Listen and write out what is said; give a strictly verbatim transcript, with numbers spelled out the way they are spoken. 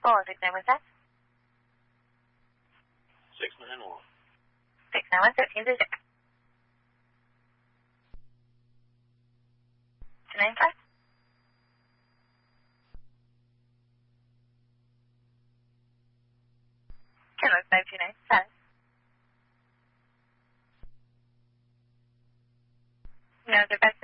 four, six nine one seven. six nine one. six nine one, thirteen zero six. two nine five. Kilo five two nine seven. No, the best